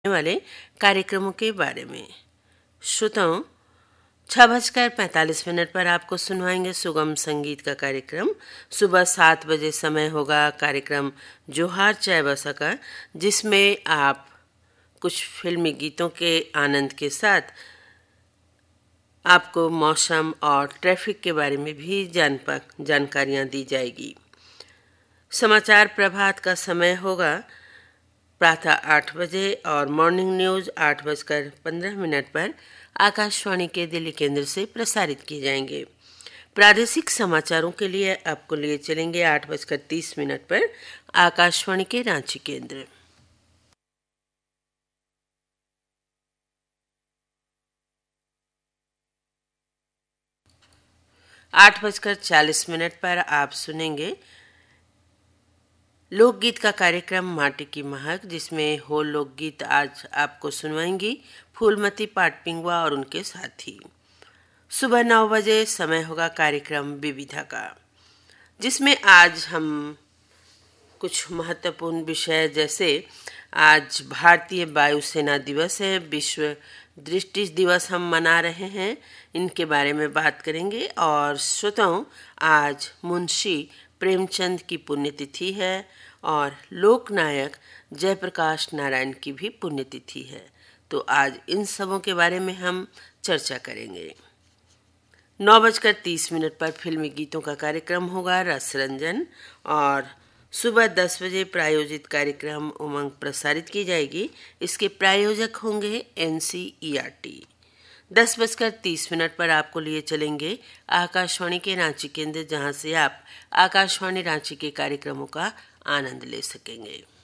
वाले कार्यक्रमों के बारे में। श्रोताओं, 6:45 पर आपको सुनवाएंगे सुगम संगीत का कार्यक्रम। सुबह 7 बजे समय होगा कार्यक्रम जोहार चाय बसा का, जिसमें आप कुछ फिल्मी गीतों के आनंद के साथ आपको मौसम और ट्रैफिक के बारे में भी जानकारियां दी जाएगी। समाचार प्रभात का समय होगा प्रातः 8 बजे और मॉर्निंग न्यूज 8:15 पर आकाशवाणी के दिल्ली केंद्र से प्रसारित किए जाएंगे। प्रादेशिक समाचारों के लिए आपको लिए चलेंगे 8:30 पर आकाशवाणी के रांची केंद्र। आठ 8:40 पर आप सुनेंगे लोकगीत का कार्यक्रम माटी की महक, जिसमें हो लोकगीत आज आपको सुनवाएंगी फूलमती पाटपिंगवा और उनके साथी। सुबह 9 बजे समय होगा कार्यक्रम विविधा का, जिसमें आज हम कुछ महत्वपूर्ण विषय जैसे आज भारतीय वायुसेना दिवस है, विश्व दृष्टि दिवस हम मना रहे हैं, इनके बारे में बात करेंगे। और श्रोताओं, आज मुंशी प्रेमचंद की पुण्यतिथि है और लोकनायक जयप्रकाश नारायण की भी पुण्यतिथि है, तो आज इन सबों के बारे में हम चर्चा करेंगे। 9:30 पर फिल्मी गीतों का कार्यक्रम होगा रस रंजन और सुबह 10 बजे प्रायोजित कार्यक्रम उमंग प्रसारित की जाएगी। इसके प्रायोजक होंगे NCERT। 10:30 पर आपको लिए चलेंगे आकाशवाणी के रांची केंद्र, जहां से आप आकाशवाणी रांची के कार्यक्रमों का आनंद ले सकेंगे।